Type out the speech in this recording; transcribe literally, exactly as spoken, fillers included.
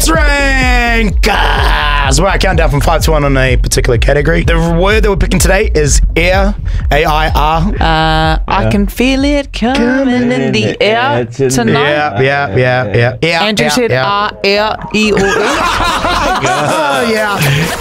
Let's rank! Uh, so I count down from five to one on a particular category. The word that we're picking today is air. A I R. Uh, I can feel it coming in the air tonight. Yeah, yeah, yeah, yeah. yeah Andrew yeah, said yeah. R, air, E, O, E. Oh, yeah.